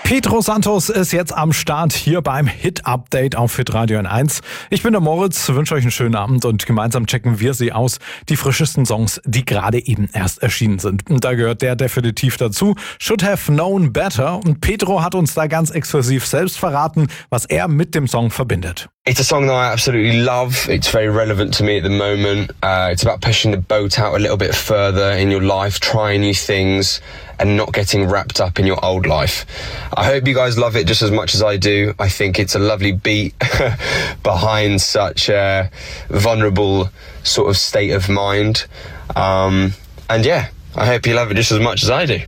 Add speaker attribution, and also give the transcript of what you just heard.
Speaker 1: Pedro Santos ist jetzt am Start hier beim Hit-Update auf Hitradio N1. Ich bin der Moritz, wünsche euch einen schönen Abend und gemeinsam checken wir sie aus, die frischesten Songs, die gerade eben erst erschienen sind. Und da gehört der definitiv dazu, Should Have Known Better. Und Pedro hat uns da ganz exklusiv selbst verraten, was er mit dem Song verbindet.
Speaker 2: It's a song that I absolutely love. It's very relevant to me at the moment. It's about pushing the boat out a little bit further in your life, trying new things and not getting wrapped up in your old life. I hope you guys love it just as much as I do. I think it's a lovely beat behind such a vulnerable sort of state of mind. And yeah, I hope you love it just as much as I do.